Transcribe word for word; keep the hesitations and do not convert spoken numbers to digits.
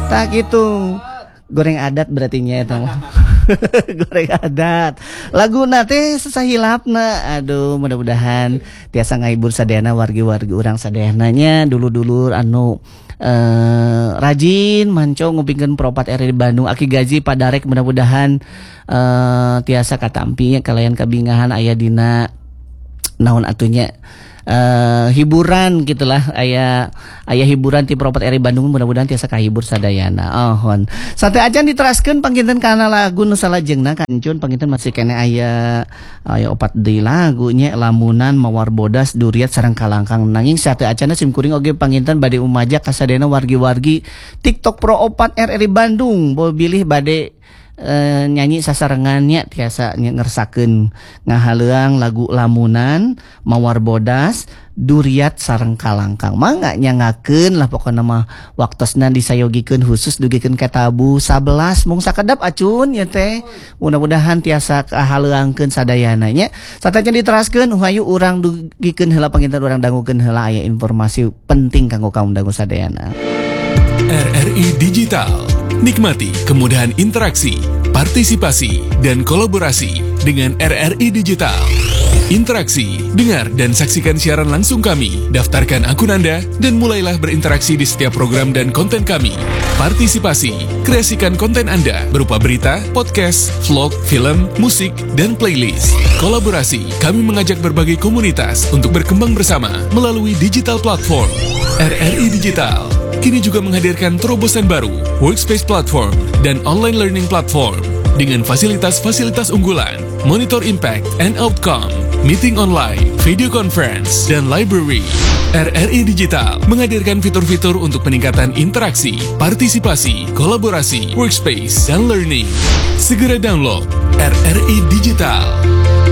Tak gitu. Goreng adat berartinya itu. Goreng adat. Lagu nate sesahilapna. Aduh, mudah-mudahan tiasa ngahibur sadayana wargi-wargi urang sadayananya dulu-dulu anu eh, rajin mancong ngupingkeun Propat R R I Bandung aki gaji padarek mudah-mudahan eh, tiasa katampi kalayan kabingahan aya dina naon atunya Uh, hiburan gitulah aya aya hiburan ti Propat R I Bandung mudah-mudahan tiasa kahibur sadayana. Ohon. Sate acan diteraskeun pangginten kana lagu nu salajengna kancun pangginten masih kene aya aya opat deui lagu nya lamunan mawar bodas duriat sareng kalangkang nanging sate acanna sim kuring oge pangginten bade umaja ka sadayana wargi-wargi TikTok Pro opat R R I Bandung bo bilih bade Uh, nyanyi sasarengannya tiasa ngersakeun ngahaleuang lagu lamunan mawar bodas duriat sareng kalangkang mangga nyangakeun lah pokona mah waktosna disayogikeun khusus dugikeun ka tabu sebelas mung sakedap acun ya teh mudah-mudahan tiasa kahaleuangkeun sadayana nya satajan diteraskeun hayu urang dugikeun heula panginten urang dangukeun heula aya informasi penting kanggo kaum dangu sadayana. R R I Digital. Nikmati kemudahan interaksi, partisipasi, dan kolaborasi dengan R R I Digital. Interaksi, dengar dan saksikan siaran langsung kami, daftarkan akun Anda, dan mulailah berinteraksi di setiap program dan konten kami. Partisipasi, kreasikan konten Anda berupa berita, podcast, vlog, film, musik, dan playlist. Kolaborasi, kami mengajak berbagai komunitas untuk berkembang bersama melalui digital platform. R R I Digital kini juga menghadirkan terobosan baru, workspace platform, dan online learning platform dengan fasilitas-fasilitas unggulan, monitor impact and outcome, meeting online, video conference, dan library. R R I Digital menghadirkan fitur-fitur untuk peningkatan interaksi, partisipasi, kolaborasi, workspace, dan learning. Segera download R R I Digital.